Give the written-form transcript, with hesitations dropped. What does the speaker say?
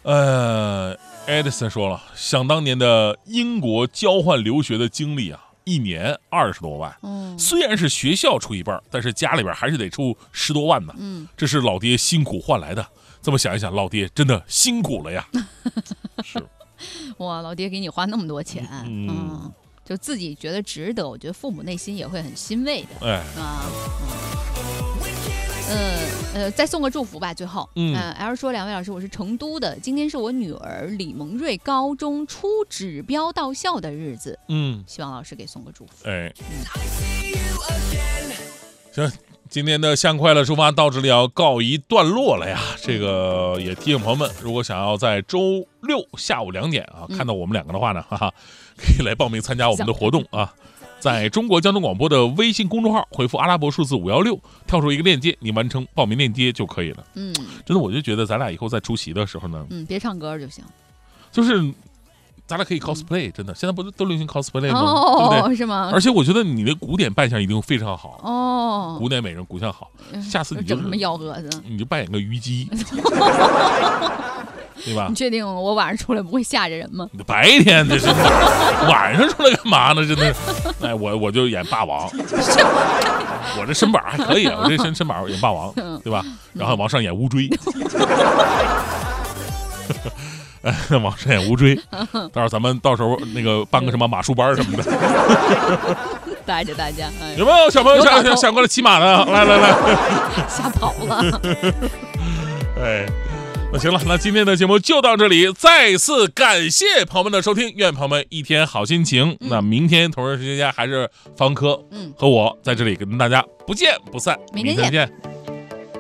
Edison 说了，想当年的英国交换留学的经历啊，一年20多万。虽然是学校出一半，但是家里边还是得出10多万呢。这是老爹辛苦换来的。这么想一想，老爹真的辛苦了呀。是， 哇，老爹给你花那么多钱，就自己觉得值得，我觉得父母内心也会很欣慰的。再送个祝福吧，最后。L 说，2位老师，我是成都的，今天是我女儿李萌瑞高中出指标到校的日子，希望老师给送个祝福。 行，今天的向快乐出发到这里要告一段落了呀。这个也提醒朋友们，如果想要在周6下午2点啊看到我们两个的话呢，可以来报名参加我们的活动啊。在中国交通广播的微信公众号回复阿拉伯数字516，跳出一个链接，你完成报名链接就可以了。真的，我就觉得咱俩以后在出席的时候呢， 别唱歌就行， 就是咱俩可以 cosplay，真的，现在不是都流行 cosplay 吗？对不对？ 是吗？ 而且我觉得你的古典扮相一定非常好古典美人骨相好，下次你就整什么幺蛾子， 你就扮演个虞姬。对吧？ 你确定我晚上出来不会吓着人吗？ 白天这是晚上出来干嘛呢？真的是，我就演霸王，我这身板还可以啊，我这身板演霸王，对吧？然后往上演乌骓，往上演乌骓，到时候那个办个什么马术班什么的， 带着大家。 有没有小朋友想过来骑马的？来， 吓跑了。 那行了，那今天的节目就到这里，再次感谢朋友们的收听，愿朋友们一天好心情。那明天同一时间还是方科和我在这里跟大家不见不散， 明天见。